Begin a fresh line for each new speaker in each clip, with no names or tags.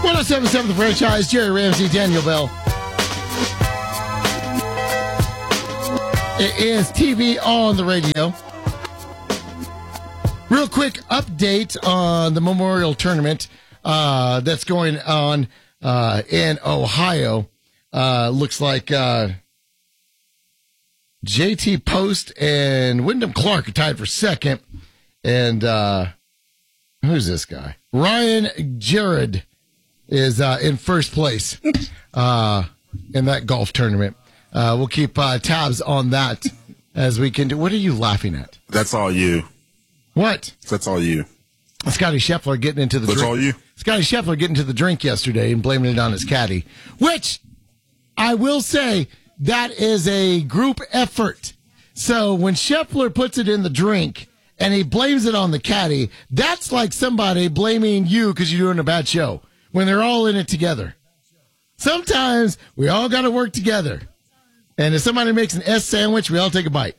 1077 The Franchise, Jerry Ramsey, Daniel Bell. It is TV on the radio. Real quick update on the Memorial Tournament that's going on in Ohio. Looks like JT Post and Wyndham Clark are tied for second. And who's this guy? Ryan Jared is in first place in that golf tournament. We'll keep tabs on that as we can do. What are you laughing at?
That's all you.
What?
That's all you.
Scotty Scheffler getting into the drink.
That's all you?
Scotty Scheffler getting to the drink yesterday and blaming it on his caddy, which I will say that is a group effort. So when Scheffler puts it in the drink and he blames it on the caddy, that's like somebody blaming you because you're doing a bad show when they're all in it together. Sometimes we all got to work together. And if somebody makes an S sandwich, we all take a bite.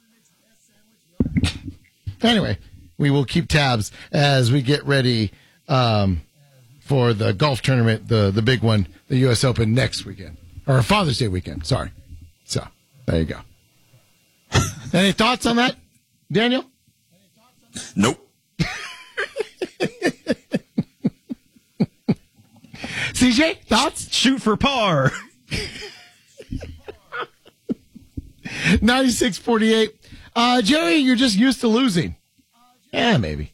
Anyway, we will keep tabs as we get ready for the golf tournament, the big one, the U.S. Open next weekend. Or Father's Day weekend, sorry. So, there you go. Any thoughts on that, Daniel?
Nope.
CJ, thoughts?
Shoot for par.
96-48. Jerry, you're just used to losing. Yeah, maybe.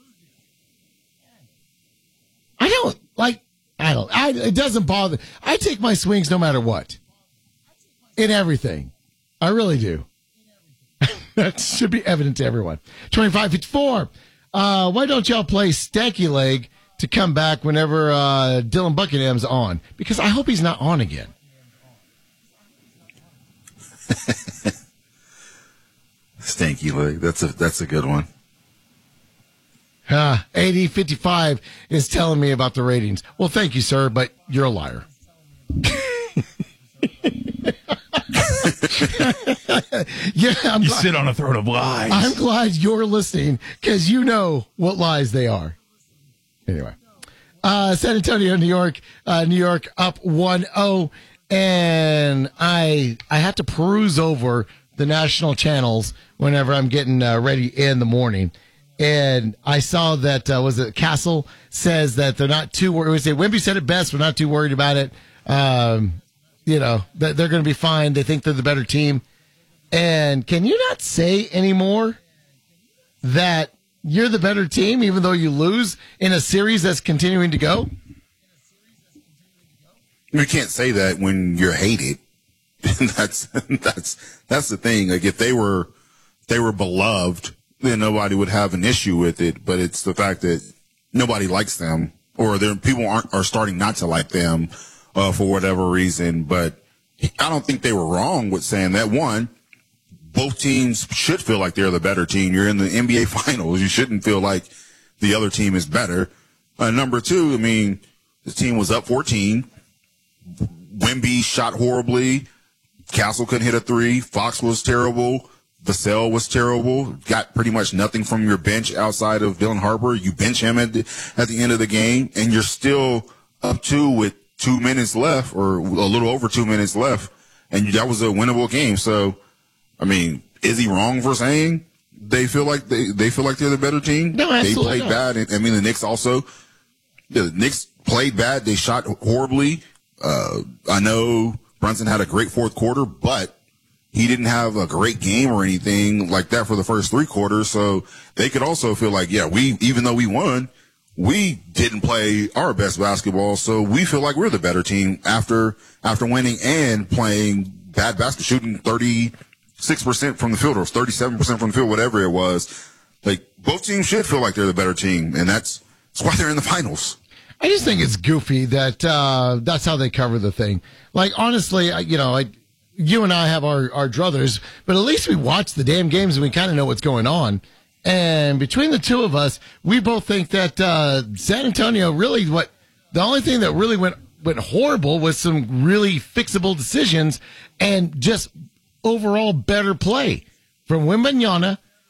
It doesn't bother. I take my swings no matter what. In everything. I really do. That should be evident to everyone. 25-54. Why don't y'all play Stanky Leg to come back whenever Dylan Buckingham's on? Because I hope he's not on again.
Stanky Leg. That's a good one.
80-55 is telling me about the ratings. Well, thank you, sir, but you're a liar. Yeah,
you sit on a throne of lies.
I'm glad you're listening because you know what lies they are. Anyway, San Antonio, New York. New York up 1-0, and I have to peruse over the national channels whenever I'm getting ready in the morning. And I saw that, Castle says that they're not too worried. Wemby said it best. We're not too worried about it. That they're going to be fine. They think they're the better team. And can you not say anymore that you're the better team, even though you lose in a series that's continuing to go?
You can't say that when you're hated. that's the thing. Like if they were beloved, then nobody would have an issue with it. But it's the fact that nobody likes them, or people are starting not to like them for whatever reason. But I don't think they were wrong with saying that. One, both teams should feel like they're the better team. You're in the NBA Finals. You shouldn't feel like the other team is better. Number two, I mean, the team was up 14. Wemby shot horribly. Castle couldn't hit a three. Fox was terrible. Vassell was terrible. Got pretty much nothing from your bench outside of Dylan Harper. You bench him at the end of the game, and you're still up 2 with 2 minutes left, or a little over 2 minutes left, and that was a winnable game. So, I mean, is he wrong for saying they feel like they feel like they're the better team?
No, absolutely
they played bad. I mean, the Knicks also. The Knicks played bad. They shot horribly. I know Brunson had a great fourth quarter, but he didn't have a great game or anything like that for the first 3 quarters. So they could also feel like, yeah, even though we won, we didn't play our best basketball. So we feel like we're the better team after winning and playing bad basketball, shooting 36% from the field or 37% from the field, whatever it was. Like both teams should feel like they're the better team, and that's why they're in the finals.
I just think it's goofy that that's how they cover the thing. Like, honestly, you and I have our druthers, but at least we watch the damn games and we kind of know what's going on. And between the two of us, we both think that San Antonio really, the only thing that really went horrible was some really fixable decisions and just overall better play from Wembanyama,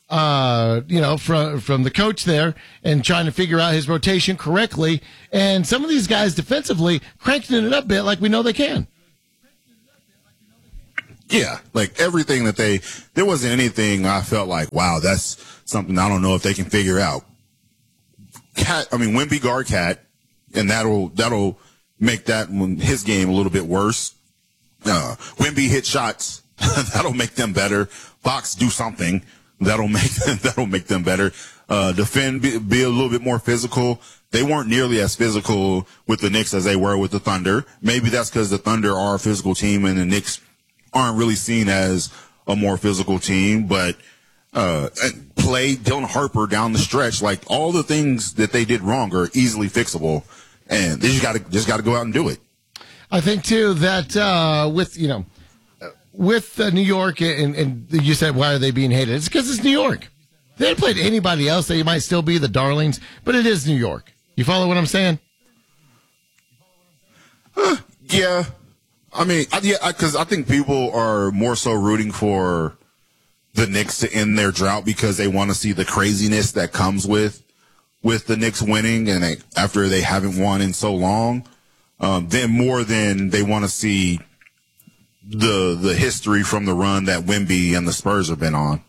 from the coach there and trying to figure out his rotation correctly. And some of these guys defensively cranking it up a bit like we know they can.
Yeah, like everything that there wasn't anything I felt like, wow, that's something I don't know if they can figure out. Wemby guard Cat, and that'll make his game a little bit worse. Wemby hit shots, that'll make them better. Fox do something, that'll make them better. Defend, be a little bit more physical. They weren't nearly as physical with the Knicks as they were with the Thunder. Maybe that's because the Thunder are a physical team and the Knicks aren't really seen as a more physical team, but play Dylan Harper down the stretch. Like, all the things that they did wrong are easily fixable, and they just got to go out and do it.
I think too that with New York, and you said, why are they being hated? It's because it's New York. If they had played anybody else, they might still be the darlings, but it is New York. You follow what I'm saying?
Yeah. Because I think people are more so rooting for the Knicks to end their drought because they want to see the craziness that comes with the Knicks winning, and after they haven't won in so long, then more than they want to see the history from the run that Wemby and the Spurs have been on.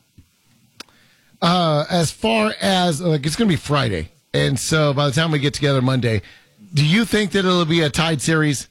As far as it's going to be Friday, and so by the time we get together Monday, do you think that it'll be a tied series?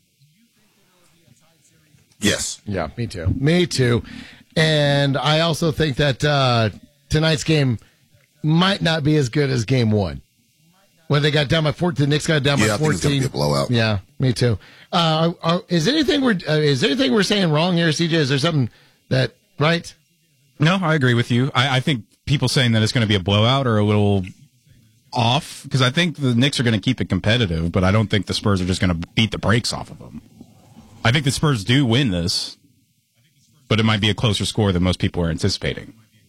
Yes.
Yeah, me too. And I also think that tonight's game might not be as good as game one. When they got down by 14, the Knicks got down by 14.
I think it's going to be a blowout.
Yeah, me too. Is anything we're saying wrong here, CJ? Is there something that right?
No, I agree with you. I think people saying that it's going to be a blowout are a little off, because I think the Knicks are going to keep it competitive, but I don't think the Spurs are just going to beat the brakes off of them. I think the Spurs do win this, but it might be a closer score than most people are anticipating.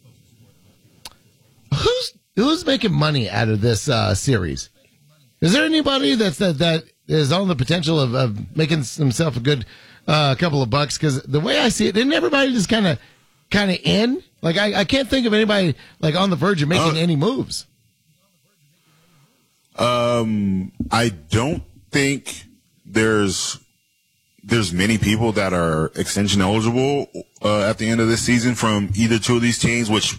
Who's making money out of this series? Is there anybody that is on the potential of making himself a good couple of bucks? Because the way I see it, isn't everybody just kind of in? Like, I can't think of anybody like on the verge of making any moves.
I don't think there's many people that are extension eligible at the end of this season from either two of these teams, which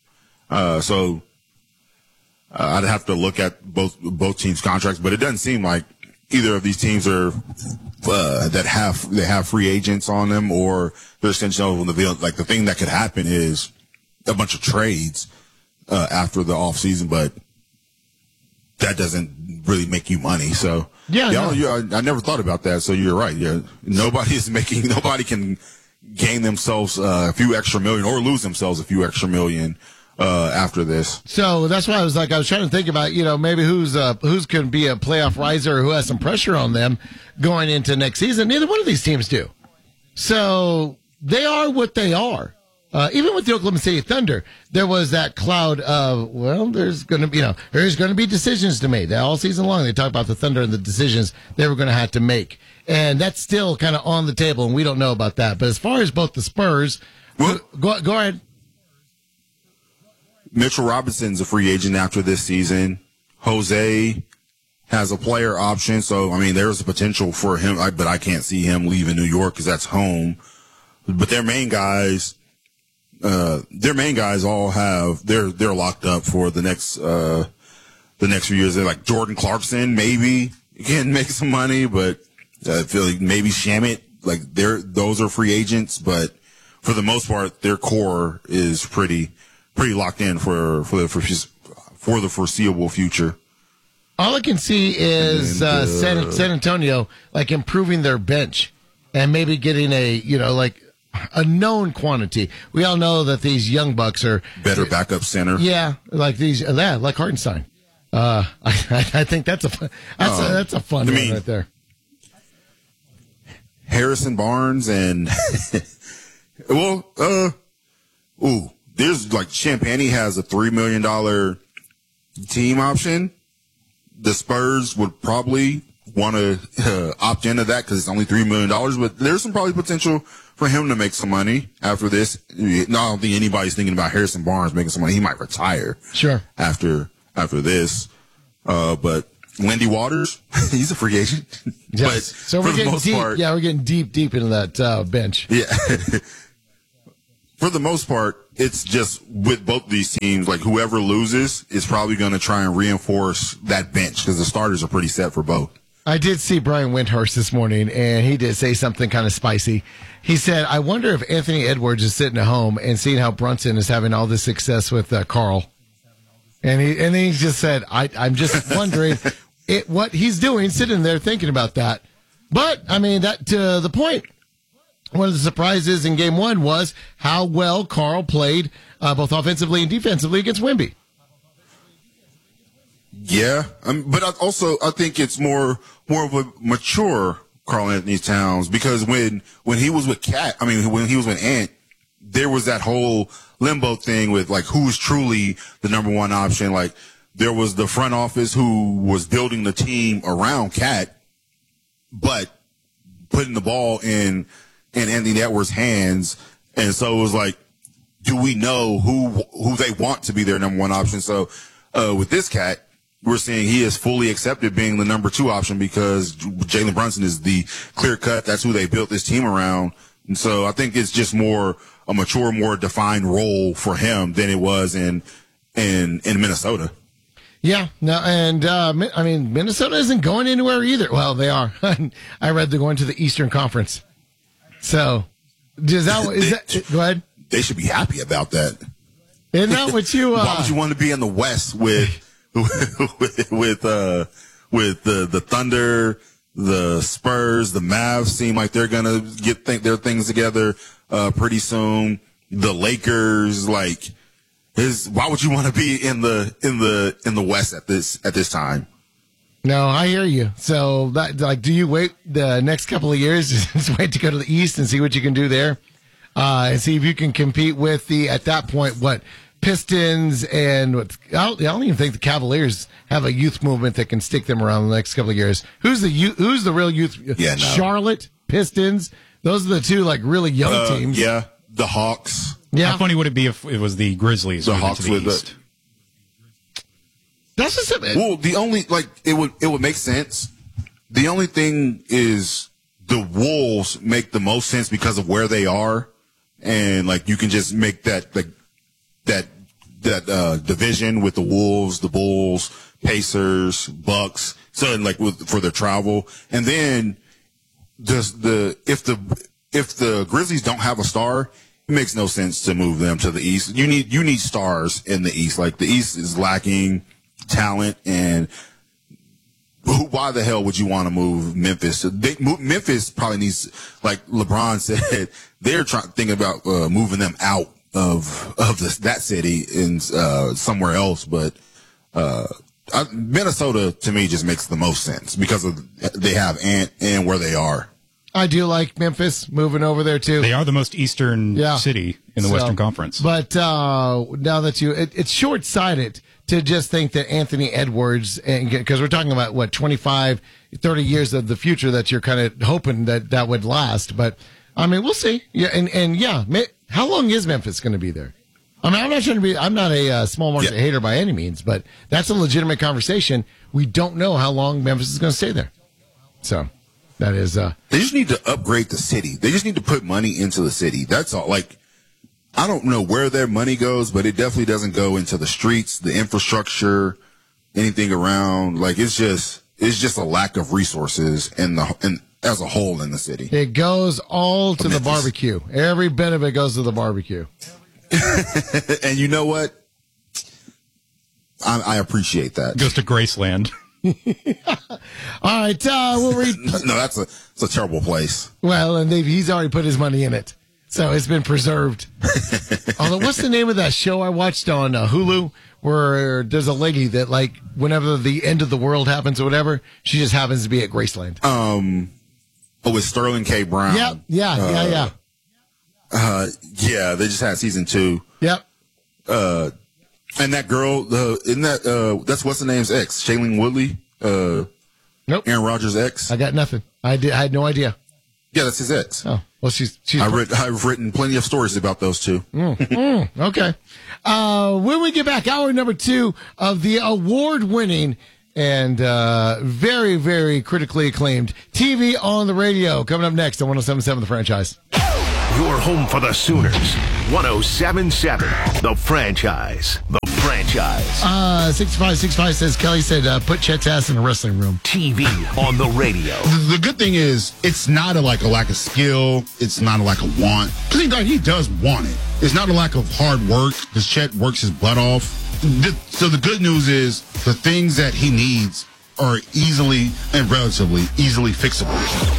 I'd have to look at both teams' contracts, but it doesn't seem like either of these teams are they have free agents on them or they're extension eligible. Like, the thing that could happen is a bunch of trades after the off season, but that doesn't really make you money. So I never thought about that. So you're right. Yeah, nobody can gain themselves a few extra million or lose themselves a few extra million after this.
So that's why I was trying to think about, maybe who's going to be a playoff riser or who has some pressure on them going into next season. Neither one of these teams do. So they are what they are. Even with the Oklahoma City Thunder, there was that cloud of, there's going to be decisions to make. All season long, they talk about the Thunder and the decisions they were going to have to make. And that's still kind of on the table, and we don't know about that. But as far as both the Spurs, go ahead.
Mitchell Robinson's a free agent after this season. Jose has a player option. So, there's a potential for him, but I can't see him leaving New York because that's home. But their main guys all have, they're locked up for the next few years. They're like Jordan Clarkson, maybe can make some money, but I feel like maybe Shamet, like those are free agents, but for the most part, their core is pretty locked in for the foreseeable future.
All I can see is San Antonio like improving their bench and maybe getting a known quantity. We all know that these young bucks are
better backup center.
Yeah, like like Hartenstein. I think that's a fun one right there.
Harrison Barnes and there's like Champagnie has a $3 million team option. The Spurs would probably want to opt into that because it's only $3 million, but there's some probably potential for him to make some money after this. I don't think anybody's thinking about Harrison Barnes making some money. He might retire.
Sure.
After this. But Lindy Waters, he's a free agent.
Yes.
But
So
for
we're
the
getting
most
deep.
part,
Yeah, we're getting deep into that bench.
yeah. For the most part, it's just with both these teams, like whoever loses is probably going to try and reinforce that bench because the starters are pretty set for both.
I did see Brian Windhorst this morning, and he did say something kind of spicy. He said, I wonder if Anthony Edwards is sitting at home and seeing how Brunson is having all this success with Carl. And he just said, I'm just wondering what he's doing, sitting there thinking about that. But, I mean, that to the point, one of the surprises in game one was how well Carl played both offensively and defensively against Wemby.
Yeah, but I think it's more of a mature Karl Anthony Towns because when he was with when he was with Ant, there was that whole limbo thing with like who's truly the number one option. Like there was the front office who was building the team around Cat, but putting the ball in Anthony Edwards' hands, and so it was like, do we know who they want to be their number one option? So with this Cat, we're seeing he is fully accepted being the number two option because Jalen Brunson is the clear cut. That's who they built this team around. And so I think it's just more a mature, more defined role for him than it was in Minnesota.
Yeah, no, and I mean, Minnesota isn't going anywhere either. Well, they are. I read they're going to the Eastern Conference. So, is that go ahead?
They should be happy about that.
Isn't that what you?
Why would you want to be in the West with the Thunder, the Spurs, the Mavs seem like they're gonna get their things together pretty soon. The Lakers, why would you want to be in the West at this time?
No, I hear you. So, do you wait the next couple of years, just wait to go to the East and see what you can do there, and see if you can compete with at that point, Pistons and I don't even think the Cavaliers have a youth movement that can stick them around the next couple of years. Who's the real youth?
Yeah, no.
Charlotte, Pistons. Those are the two really young teams.
Yeah, the Hawks.
Yeah.
How funny would it be if it was the Grizzlies?
The
moving
Hawks
to the
with
East?
That's just
Well, the only it would make sense. The only thing is the Wolves make the most sense because of where they are, and you can just make that division with the Wolves, the Bulls, Pacers, Bucks. So for their travel, and then if the Grizzlies don't have a star, it makes no sense to move them to the East. You need stars in the East. Like the East is lacking talent, and why the hell would you want to move Memphis? Memphis probably needs, like LeBron said, they're thinking about moving them out of that city and somewhere else. But Minnesota to me just makes the most sense because they have Ant and where they are.
I do like Memphis moving over there too.
They are the most eastern city in the Western Conference.
But now that it's short-sighted to just think that Anthony Edwards, because we're talking about 25, 30 years of the future that you're kind of hoping that would last. But I mean, we'll see. Yeah, and how long is Memphis going to be there? I mean, I'm not a small market hater by any means, but that's a legitimate conversation. We don't know how long Memphis is going to stay there. So that is,
they just need to upgrade the city. They just need to put money into the city. That's all. I don't know where their money goes, but it definitely doesn't go into the streets, the infrastructure, anything around. It's just a lack of resources and as a whole in the city.
It goes all to the barbecue. Every bit of it goes to the barbecue.
And you know what? I appreciate that.
It goes to Graceland.
All right, we'll read.
No, it's a terrible place.
Well, and he's already put his money in it, so it's been preserved. Although, what's the name of that show I watched on Hulu where there's a lady that whenever the end of the world happens or whatever, she just happens to be at Graceland.
With Sterling K. Brown.
Yep. Yeah.
Yeah, they just had season 2.
Yep.
And that girl, that's what's the name's ex, Shailene Woodley.
Nope.
Aaron Rodgers' ex.
I got nothing. I had no idea.
Yeah, that's his ex.
Oh, Well, she's
I've written plenty of stories about those two.
okay. When we get back, hour number 2 of the award-winning and very, very critically acclaimed TV on the Radio. Coming up next on 107.7 The Franchise.
Your home for the Sooners. 107.7 The Franchise. The Franchise.
6565 says, Kelly said, put Chet's ass in a wrestling room.
TV on the radio.
The good thing is, it's not a lack of skill. It's not a lack of want. Because he does want it. It's not a lack of hard work, because Chet works his butt off. So the good news is, the things that he needs are easily and relatively easily fixable.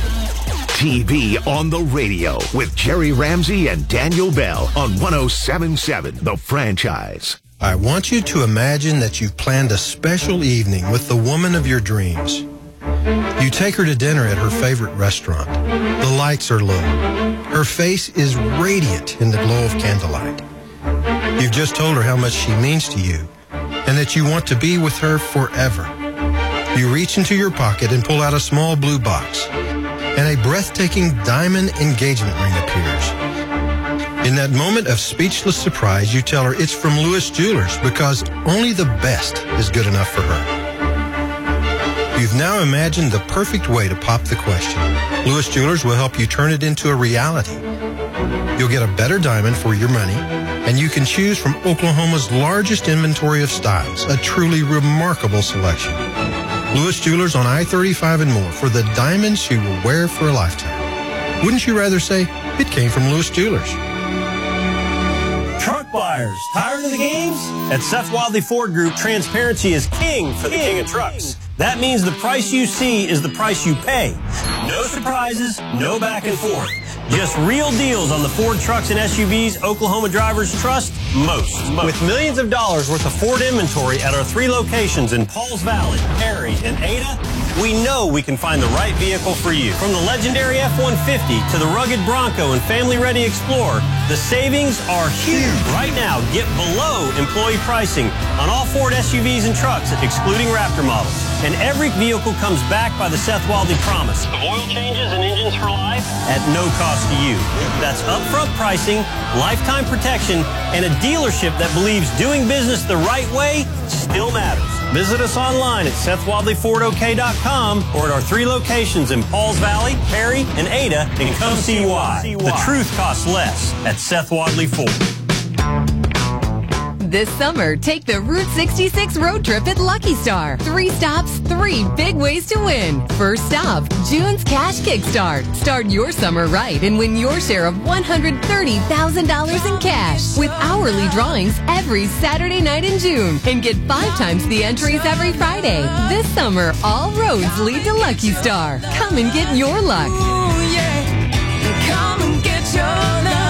TV on the radio with Jerry Ramsey and Daniel Bell on 107.7 The Franchise.
I want you to imagine that you've planned a special evening with the woman of your dreams. You take her to dinner at her favorite restaurant. The lights are low. Her face is radiant in the glow of candlelight. You've just told her how much she means to you and that you want to be with her forever. You reach into your pocket and pull out a small blue box, and a breathtaking diamond engagement ring appears. In that moment of speechless surprise, you tell her it's from Lewis Jewelers because only the best is good enough for her. You've now imagined the perfect way to pop the question. Lewis Jewelers will help you turn it into a reality. You'll get a better diamond for your money, and you can choose from Oklahoma's largest inventory of styles, a truly remarkable selection. Lewis Jewelers on I-35 and more for the diamonds you will wear for a lifetime. Wouldn't you rather say it came from Lewis Jewelers?
Truck buyers, tired of the games? At Seth Wadley Ford Group, transparency is king for the king of trucks. That means the price you see is the price you pay. No surprises, no back and forth. Just real deals on the Ford trucks and SUVs Oklahoma drivers trust most. With millions of dollars worth of Ford inventory at our 3 locations in Pauls Valley, Perry, and Ada, we know we can find the right vehicle for you. From the legendary F-150 to the rugged Bronco and family-ready Explorer, the savings are huge. Right now, get below employee pricing on all Ford SUVs and trucks, excluding Raptor models. And every vehicle comes backed by the Seth Wadley Promise of oil changes and engines for life at no cost to you. That's upfront pricing, lifetime protection, and a dealership that believes doing business the right way still matters. Visit us online at SethWadleyFordOK.com or at our 3 locations in Pauls Valley, Perry, and Ada, and come see why. The truth costs less at Seth Wadley Ford.
This summer, take the Route 66 road trip at Lucky Star. 3 stops, 3 big ways to win. First stop, June's Cash Kickstart. Start your summer right and win your share of $130,000 in cash with hourly drawings every Saturday night in June. And get 5 times the entries every Friday. This summer, all roads lead to Lucky Star. Come and get your luck.
Ooh, yeah. Come and get your luck.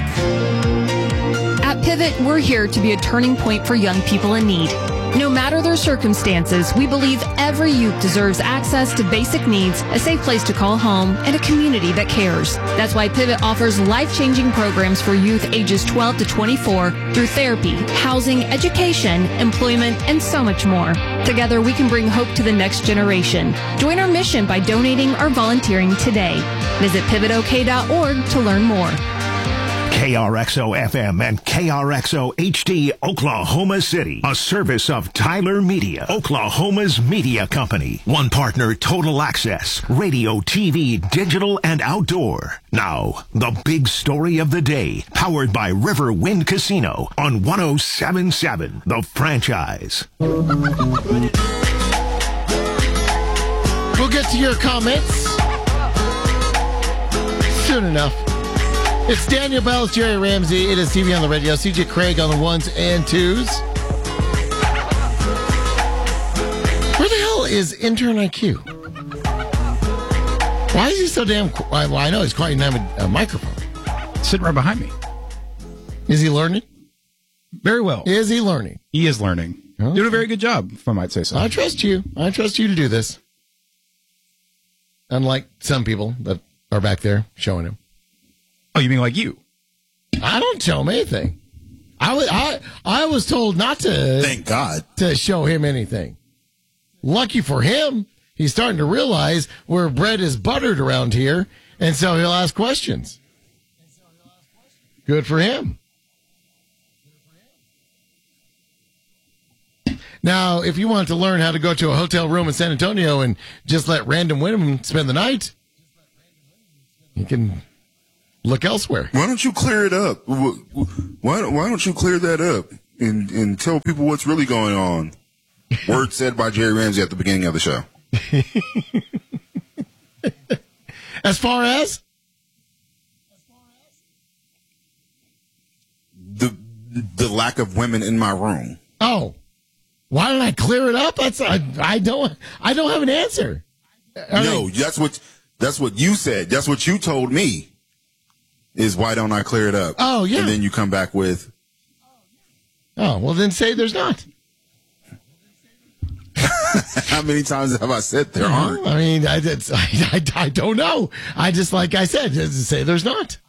At Pivot, we're here to be a turning point for young people in need. No matter their circumstances, we believe every youth deserves access to basic needs, a safe place to call home, and a community that cares. That's why Pivot offers life-changing programs for youth ages 12 to 24 through therapy, housing, education, employment, and so much more. Together, we can bring hope to the next generation. Join our mission by donating or volunteering today. Visit pivotok.org to learn more.
KRXO-FM and KRXO HD, Oklahoma City. A service of Tyler Media, Oklahoma's media company. One partner, Total Access, radio, TV, digital, and outdoor. Now, the big story of the day, powered by River Wind Casino on 107.7 The Franchise.
We'll get to your comments soon enough. It's Daniel Bell, it's Jerry Ramsey. It is TV on the Radio. CJ Craig on the 1s and 2s. Where the hell is Intern IQ? Why is he so damn quiet? Well, I know he's quiet now with a microphone.
Sitting right behind me.
Is he learning?
Very well.
Is he learning?
He is learning.
Okay.
Doing a very good job, if I might say so.
I trust you. I trust you to do this. Unlike some people that are back there showing him.
Oh, you mean like you?
I don't show him anything. I was told not to.
Thank God.
To show him anything. Lucky for him, he's starting to realize where bread is buttered around here, And so he'll ask questions. Good for him. Now, if you want to learn how to go to a hotel room in San Antonio and just let random women spend the night, you can look elsewhere.
Why don't you clear it up? Why don't you clear that up and tell people what's really going on? Word said by Jerry Ramsey at the beginning of the show.
As far as?
The lack of women in my room.
Oh. Why don't I clear it up? I don't have an answer.
No, that's what you said. That's what you told me. Is why don't I clear it up?
Oh, yeah.
And then you come back with.
Oh, well, then say there's not.
How many times have I said there aren't?
I mean, I don't know. I just, like I said, just say there's not.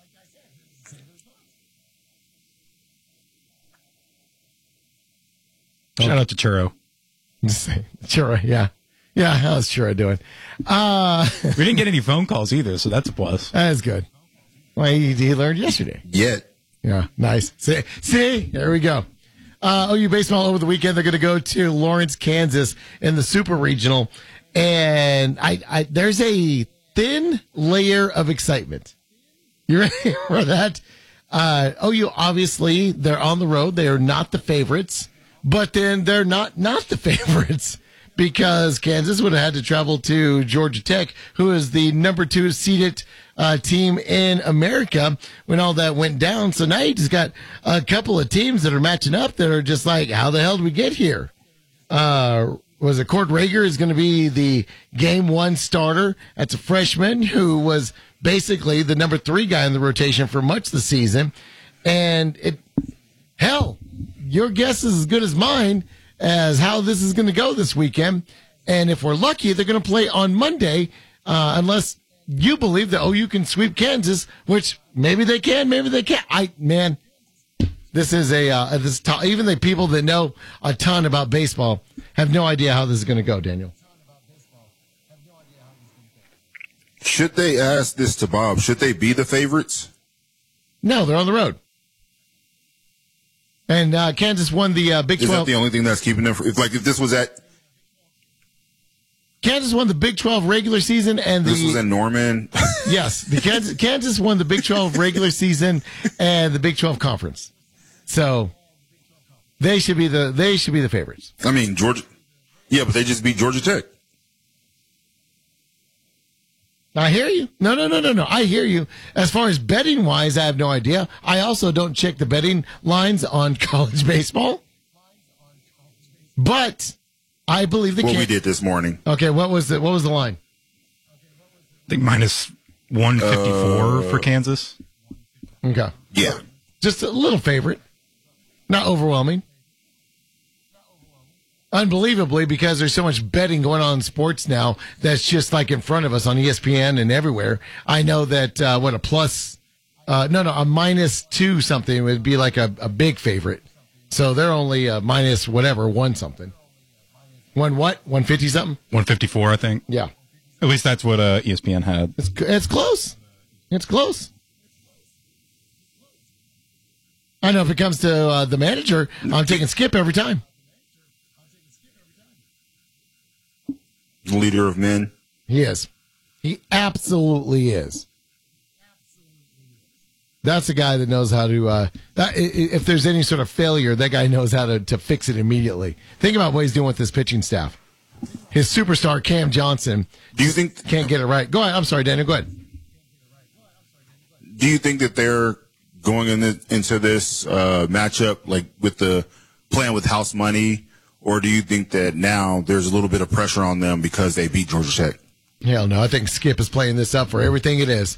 Shout out to Churro.
Churro, yeah. Yeah, how's Churro doing?
We didn't get any phone calls either, so that's a plus.
That's good. Well, he learned yesterday.
Yet.
Yeah, nice. See, there we go. OU baseball over the weekend. They're going to go to Lawrence, Kansas in the Super Regional. And there's a thin layer of excitement. You ready for that? OU, obviously, they're on the road. They are not the favorites. But then they're not the favorites because Kansas would have had to travel to Georgia Tech, who is the number 2 seeded team in America when all that went down. So now you just got a couple of teams that are matching up that are just like, how the hell did we get here? Was it Court Rager is going to be the game 1 starter? That's a freshman who was basically the number 3 guy in the rotation for much of the season. And hell, your guess is as good as mine as how this is going to go this weekend. And if we're lucky, they're going to play on Monday, unless you believe that OU can sweep Kansas, which maybe they can, maybe they can't. This is even the people that know a ton about baseball have no idea how this is going to go, Daniel.
Should they ask this to Bob? Should they be the favorites?
No, they're on the road. And Kansas won the Big 12.
Is that the only thing that's keeping them? If this was at
Kansas won the Big 12 regular season, and
this was in Norman.
Yes, the Kansas won the Big 12 regular season and the Big 12 conference. So they should be the favorites.
I mean, Georgia. Yeah, but they just beat Georgia Tech.
I hear you. No. I hear you. As far as betting wise, I have no idea. I also don't check the betting lines on college baseball. But I believe
what we did this morning.
Okay, what was the line?
I think minus 154 for Kansas.
Okay.
Yeah.
Just a little favorite. Not overwhelming. Unbelievably, because there's so much betting going on in sports now that's just like in front of us on ESPN and everywhere. I know that a -2 something would be like a big favorite. So they're only minus whatever, 1 something. 150 something?
154, I think.
Yeah.
At least that's what ESPN had.
It's close. It's close. I know if it comes to the manager, I'm taking Skip every time.
Leader of men.
He is. He absolutely is. That's a guy that knows how to, if there's any sort of failure, that guy knows how to fix it immediately. Think about what he's doing with this pitching staff. His superstar, Cam Johnson,
do you think
can't get it right. Go ahead. I'm sorry, Daniel. Go ahead.
Do you think that they're going into this matchup like with the playing with house money? Or do you think that now there's a little bit of pressure on them because they beat Georgia Tech?
Hell no. I think Skip is playing this up for everything it is.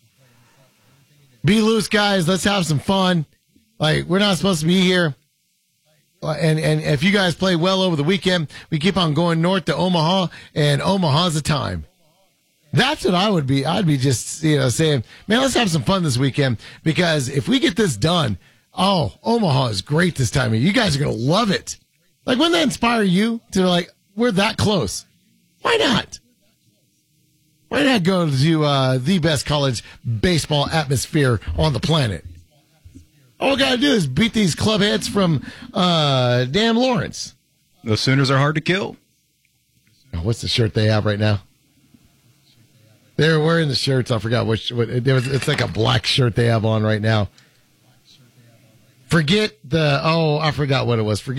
Be loose, guys. Let's have some fun. Like, we're not supposed to be here. And if you guys play well over the weekend, we keep on going north to Omaha, and Omaha's the time. That's what I would be. I'd be just, saying, man, let's have some fun this weekend, because if we get this done, Omaha is great this time of year. You guys are going to love it. Like, wouldn't that inspire you to, we're that close? Why not? Why not go to the best college baseball atmosphere on the planet? All we got to do is beat these club heads from damn Lawrence.
The Sooners are hard to kill.
Oh, what's the shirt they have right now? They're wearing the shirts. I forgot what it's like a black shirt they have on right now. I forgot what it was.